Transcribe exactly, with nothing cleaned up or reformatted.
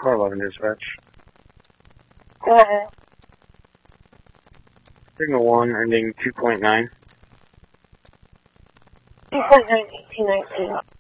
four eleven dispatch. Go ahead. Signal one ending two point nine. two point nine, eighteen nineteen.